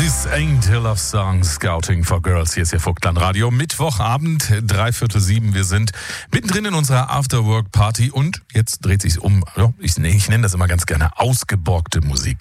This ain't a love song, Scouting for Girls. Hier ist Ihr Vogtland-Radio. Mittwochabend, 6:45. Wir sind mittendrin in unserer Afterwork-Party und jetzt dreht sich's um, ich nenne das immer ganz gerne, ausgeborgte Musik.